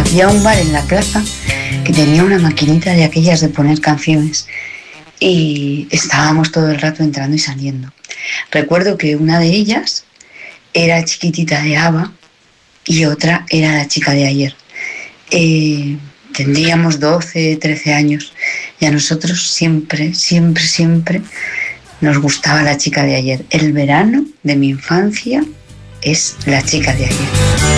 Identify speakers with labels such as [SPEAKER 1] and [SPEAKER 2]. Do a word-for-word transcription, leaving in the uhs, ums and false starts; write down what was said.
[SPEAKER 1] Había un bar en la plaza que tenía una maquinita de aquellas de poner canciones y estábamos todo el rato entrando y saliendo. Recuerdo que una de ellas era Chiquitita de ABBA y otra era La chica de ayer. Eh, tendríamos doce, trece años y a nosotros siempre, siempre, siempre nos gustaba La chica de ayer. El verano de mi infancia es La chica de ayer.